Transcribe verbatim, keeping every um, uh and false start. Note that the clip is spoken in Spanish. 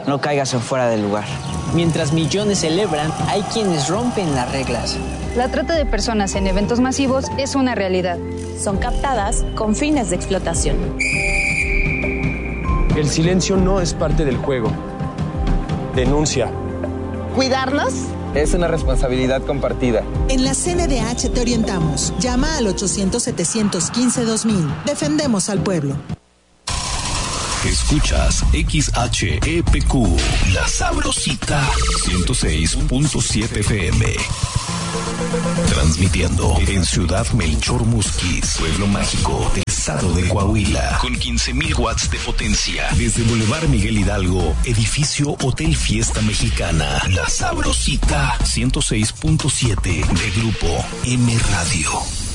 no caigas en fuera del lugar. Mientras millones celebran, hay quienes rompen las reglas. La trata de personas en eventos masivos es una realidad. Son captadas con fines de explotación. El silencio no es parte del juego. Denuncia. ¿Cuidarnos? Es una responsabilidad compartida. En la C N D H te orientamos. Llama al ochocientos, setecientos quince, dos mil. Defendemos al pueblo. Escuchas X H E P Q, La Sabrosita, ciento seis punto siete F M. Transmitiendo en Ciudad Melchor Musquis, pueblo mágico del estado de Coahuila, con quince mil watts de potencia. Desde Boulevard Miguel Hidalgo, edificio Hotel Fiesta Mexicana. La Sabrosita, ciento seis punto siete de Grupo M Radio.